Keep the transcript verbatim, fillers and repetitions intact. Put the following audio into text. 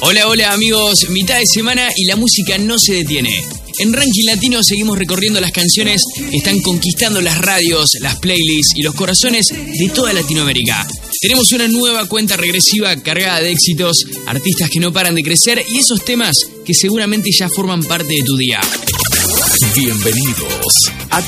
Hola, hola amigos, mitad de semana y la música no se detiene. En Ranking Latino seguimos recorriendo las canciones que están conquistando las radios, las playlists y los corazones de toda Latinoamérica. Tenemos una nueva cuenta regresiva cargada de éxitos, artistas que no paran de crecer y esos temas que seguramente ya forman parte de tu día. Bienvenidos a